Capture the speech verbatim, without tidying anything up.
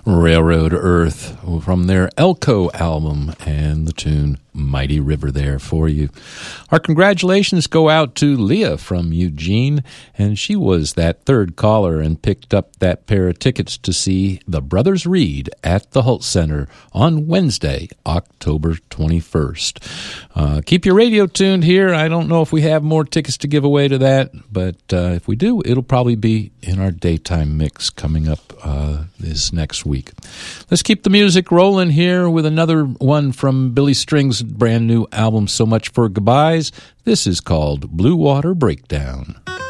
Railroad Earth from their Elko album, and the tune Mighty River there for you. Our congratulations go out to Leah from Eugene, and she was that third caller and picked up that pair of tickets to see the Brothers Reed at the Holt Center on Wednesday, October twenty-first. Uh, keep your radio tuned here. I don't know if we have more tickets to give away to that, but uh, if we do, it'll probably be in our daytime mix coming up uh, this next week. Let's keep the music rolling here with another one from Billy String's brand new album, So Much for Goodbyes. This is called Blue Water Breakdown.